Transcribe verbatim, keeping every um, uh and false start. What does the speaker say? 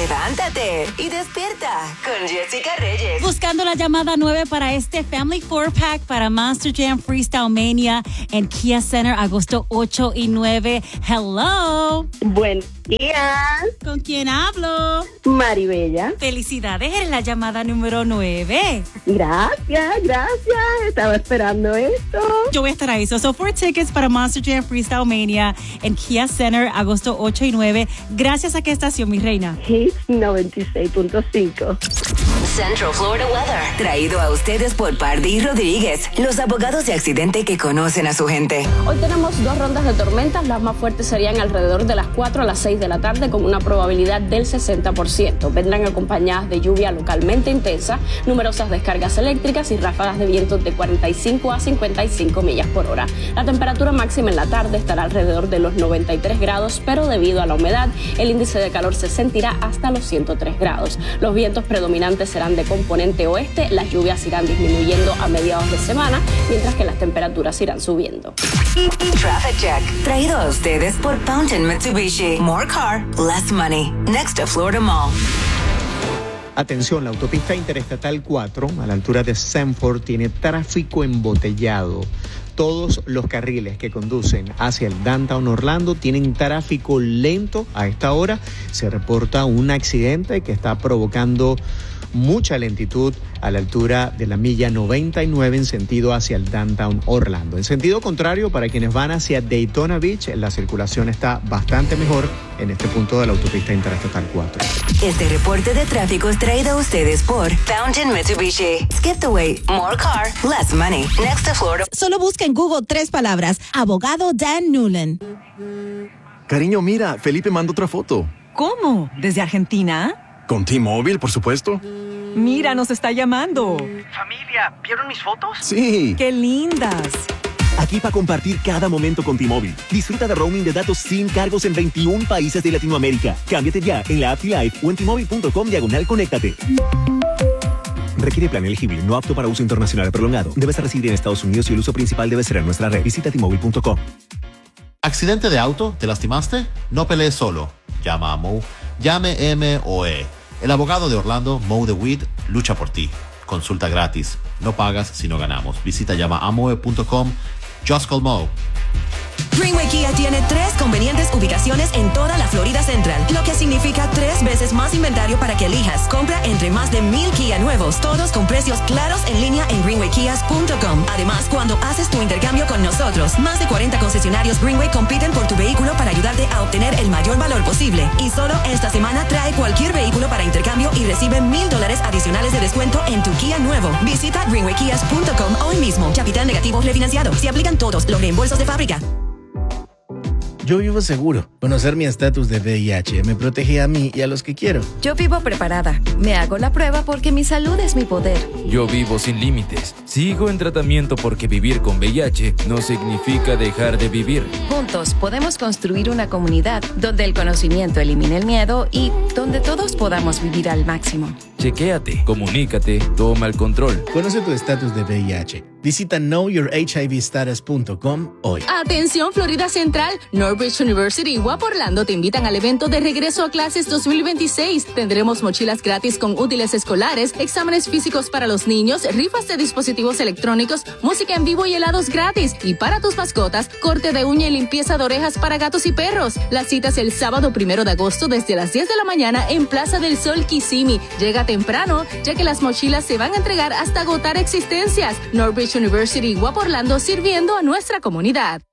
Levántate y despierta con Jessica Reyes. Buscando la llamada nueve para este Family four pack para Monster Jam Freestyle Mania en Kia Center, agosto ocho y nueve. Hello. Buenos días. ¿Con quién hablo? Maribella. Felicidades, eres la llamada número nueve. Gracias, gracias. Estaba esperando esto. Yo voy a estar ahí. So, so four tickets para Monster Jam Freestyle Mania en Kia Center, agosto ocho y nueve. Gracias a qué estación, mi reina. Hits noventa y seis punto cinco. Central Florida Weather. Traído a ustedes por Pardy y Rodríguez, los abogados de accidente que conocen a su gente. Hoy tenemos dos rondas de tormentas. Las más fuertes serían alrededor de las cuatro a las seis de la tarde con una probabilidad del sesenta por ciento. Vendrán acompañadas de lluvia localmente intensa, numerosas descargas eléctricas y ráfagas de vientos de cuarenta y cinco a cincuenta y cinco millas por hora. La temperatura máxima en la tarde estará alrededor de los noventa y tres grados, pero debido a la humedad, el índice de calor se sentirá hasta los ciento tres grados. Los vientos predominantes serán de componente oeste, las lluvias irán disminuyendo a mediados de semana, mientras que las temperaturas irán subiendo. Traffic Check. Traído a ustedes por Fountain Mitsubishi. More car, less money. Next to Florida Mall. Atención, la autopista interestatal cuatro, a la altura de Sanford, tiene tráfico embotellado. Todos los carriles que conducen hacia el Downtown Orlando tienen tráfico lento. A esta hora se reporta un accidente que está provocando mucha lentitud a la altura de la milla noventa y nueve en sentido hacia el Downtown Orlando. En sentido contrario, para quienes van hacia Daytona Beach, la circulación está bastante mejor en este punto de la autopista interestatal cuatro. Este reporte de tráfico es traído a ustedes por Fountain Mitsubishi. Skip the wait. More car, less money. Next to Florida. Solo busca en Google tres palabras. Abogado Dan Newland. Cariño, mira, Felipe mandó otra foto. ¿Cómo? ¿Desde Argentina? Con T-Mobile, por supuesto. Mira, nos está llamando. Familia, ¿vieron mis fotos? Sí. ¡Qué lindas! Aquí para compartir cada momento con T-Mobile. Disfruta de roaming de datos sin cargos en veintiún países de Latinoamérica. Cámbiate ya en la app T-Live o en T-Mobile.com diagonal conéctate. Requiere plan elegible, no apto para uso internacional prolongado. Debes residir en Estados Unidos y el uso principal debe ser en nuestra red. Visita T Mobile punto com. ¿Accidente de auto? ¿Te lastimaste? No pelees solo. Llama a Mo. Llame M O E. El abogado de Orlando, Mo DeWitt, lucha por ti. Consulta gratis. No pagas si no ganamos. Visita llama a moe punto com. Just call Mo. Greenway Kia tiene tres convenientes ubicaciones en toda la Florida Central, lo que significa tres veces más inventario para que elijas. Compra entre más de mil Kia nuevos, todos con precios claros en línea en greenway kias punto com. Además, cuando haces tu intercambio con nosotros, más de cuarenta concesionarios Greenway compiten por tu vehículo para ayudarte a obtener el mayor valor posible. Y solo esta semana trae cualquier vehículo para intercambio y recibe mil dólares adicionales de descuento en tu Kia nuevo. Visita greenway kias punto com hoy mismo. Capital negativo refinanciado. Se aplican todos los reembolsos de fábrica. Yo vivo seguro. Conocer mi estatus de V I H me protege a mí y a los que quiero. Yo vivo preparada. Me hago la prueba porque mi salud es mi poder. Yo vivo sin límites. Sigo en tratamiento porque vivir con V I H no significa dejar de vivir. Juntos podemos construir una comunidad donde el conocimiento elimine el miedo y donde todos podamos vivir al máximo. Chequéate, comunícate, toma el control. Conoce tu estatus de V I H. Visita know your h i v status punto com hoy. Atención Florida Central, Northridge University y U A P Orlando te invitan al evento de regreso a clases dos mil veintiséis. Tendremos mochilas gratis con útiles escolares, exámenes físicos para los niños, rifas de dispositivos electrónicos, música en vivo y helados gratis. Y para tus mascotas, corte de uña y limpieza de orejas para gatos y perros. Las citas el sábado primero de agosto desde las diez de la mañana en Plaza del Sol, Kissimmee. Llega temprano, ya que las mochilas se van a entregar hasta agotar existencias. Northridge University y U A P Orlando sirviendo a nuestra comunidad.